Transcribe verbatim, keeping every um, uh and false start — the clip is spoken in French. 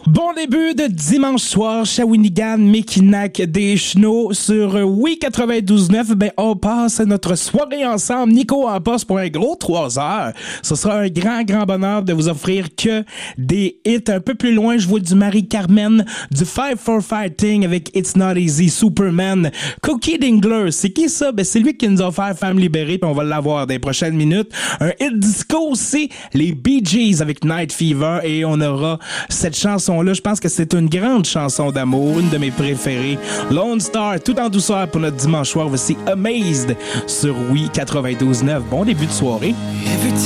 Bon début de dimanche soir, Shawinigan, Mekinac, des Chenaux sur Oui quatre-vingt-douze neuf. Ben, on passe notre soirée ensemble. Nico en poste pour un gros trois heures. Ce sera un grand, grand bonheur de vous offrir que des hits. Un peu plus loin, je vois du Marie-Carmen, du Five for Fighting avec It's Not Easy, Superman, Cookie Dingler. C'est qui ça? Ben, c'est lui qui nous a offert Femme libérée, puis on va l'avoir dans les prochaines minutes. Un hit disco aussi, les Bee Gees avec Night Fever, et on aura cette chanson là, je pense que c'est une grande chanson d'amour, une de mes préférées. Lone Star, tout en douceur pour notre dimanche soir. Voici Amazed sur Oui quatre-vingt-douze neuf. Bon début de soirée.